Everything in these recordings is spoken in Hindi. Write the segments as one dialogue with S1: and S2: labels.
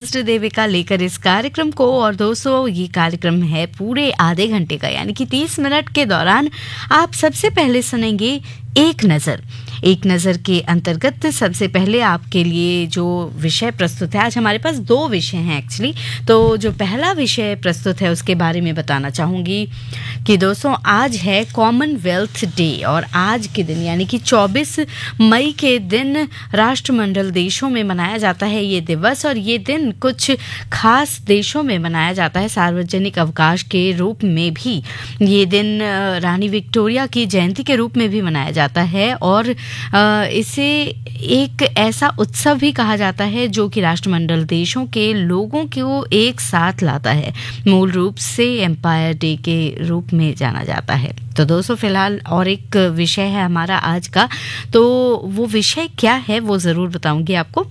S1: होस्ट देविका लेकर इस कार्यक्रम को। और दोस्तों, ये कार्यक्रम है पूरे आधे घंटे का, यानी कि 30 मिनट के दौरान आप सबसे पहले सुनेंगे एक नज़र के अंतर्गत सबसे पहले आपके लिए जो विषय प्रस्तुत है, आज हमारे पास 2 विषय हैं एक्चुअली। तो जो पहला विषय प्रस्तुत है उसके बारे में बताना चाहूँगी कि दोस्तों, आज है कॉमनवेल्थ डे। और आज के दिन यानी कि 24 मई के दिन राष्ट्रमंडल देशों में मनाया जाता है ये दिवस। और ये दिन कुछ खास देशों में मनाया जाता है सार्वजनिक अवकाश के रूप में भी। ये दिन रानी विक्टोरिया की जयंती के रूप में भी मनाया जाता है। और इसे एक ऐसा उत्सव भी कहा जाता है जो कि राष्ट्रमंडल देशों के लोगों को एक साथ लाता है। मूल रूप से एम्पायर डे के रूप में जाना जाता है। तो दोस्तों, फिलहाल और एक विषय है हमारा आज का, तो वो विषय क्या है वो ज़रूर बताऊंगी आपको।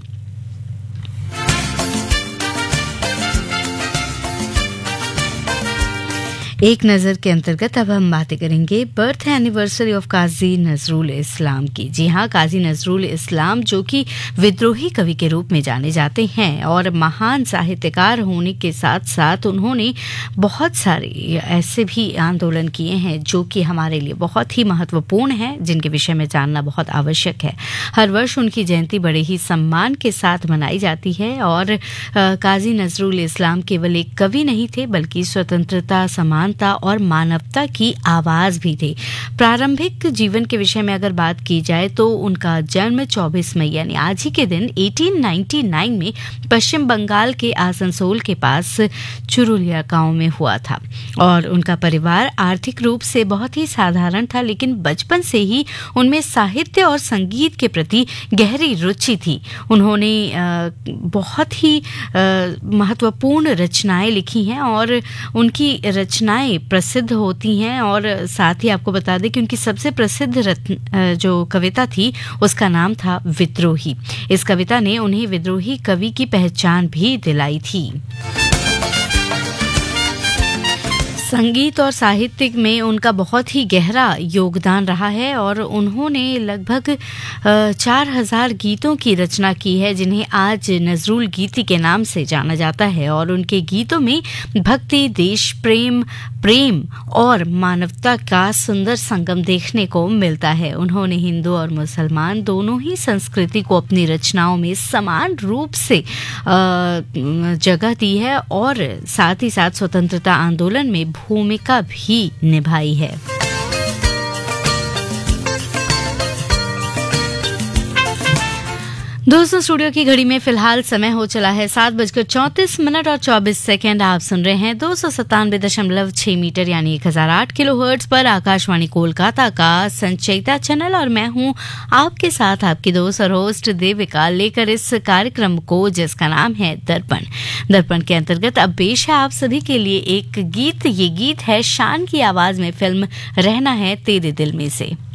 S1: एक नज़र के अंतर्गत अब हम बातें करेंगे बर्थ एनिवर्सरी ऑफ काजी नजरुल इस्लाम की। जी हाँ, काजी नजरुल इस्लाम जो कि विद्रोही कवि के रूप में जाने जाते हैं और महान साहित्यकार होने के साथ साथ उन्होंने बहुत सारे ऐसे भी आंदोलन किए हैं जो कि हमारे लिए बहुत ही महत्वपूर्ण हैं, जिनके विषय में जानना बहुत आवश्यक है। हर वर्ष उनकी जयंती बड़े ही सम्मान के साथ मनाई जाती है। और काजी नजरुल इस्लाम केवल एक कवि नहीं थे, बल्कि स्वतंत्रता, समान और मानवता की आवाज भी थे। प्रारंभिक जीवन के विषय में अगर बात की जाए तो उनका जन्म 24 मई यानी आज ही के दिन 1899 में पश्चिम बंगाल के आसनसोल के पास चुरुलिया गांव में हुआ था। और उनका परिवार आर्थिक रूप से बहुत ही साधारण था, लेकिन बचपन से ही उनमें साहित्य और संगीत के प्रति गहरी रुचि थी। उन्होंने बहुत ही महत्वपूर्ण रचनाएं लिखी हैं और उनकी रचनाएं प्रसिद्ध होती हैं। और साथ ही आपको बता दें कि उनकी सबसे प्रसिद्ध जो कविता थी उसका नाम था विद्रोही। इस कविता ने उन्हें विद्रोही कवि की पहचान भी दिलाई थी। संगीत और साहित्य में उनका बहुत ही गहरा योगदान रहा है और उन्होंने लगभग 4000 गीतों की रचना की है, जिन्हें आज नजरुल गीति के नाम से जाना जाता है। और उनके गीतों में भक्ति, देश प्रेम, प्रेम और मानवता का सुंदर संगम देखने को मिलता है। उन्होंने हिंदू और मुसलमान दोनों ही संस्कृति को अपनी रचनाओं में समान रूप से जगह दी है और साथ ही साथ स्वतंत्रता आंदोलन में भूमिका भी निभाई है। दोस्तों, स्टूडियो की घड़ी में फिलहाल समय हो चला है 7:34 और 24 सेकेंड। आप सुन रहे हैं 297.6 मीटर यानी 1008 किलोहर्ट्ज पर आकाशवाणी कोलकाता का संचयिता चैनल। और मैं हूं आपके साथ आपकी दोस्त और होस्ट देविका, लेकर इस कार्यक्रम को जिसका नाम है दर्पण के अंतर्गत अब पेश है आप सभी के लिए एक गीत। ये गीत है शान की आवाज में फिल्म रहना है तेरे दिल में से।